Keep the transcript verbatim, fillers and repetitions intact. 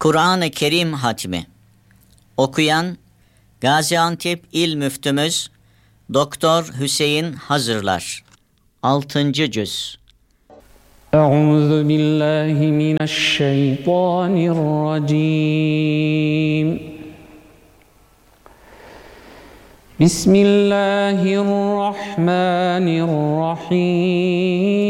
Kur'an-ı Kerim hatmi. Okuyan Gaziantep İl Müftümüz Doktor Hüseyin Hazırlar. altıncı cüz. Euzu billahi mineşşeytanirracim. Bismillahirrahmanirrahim.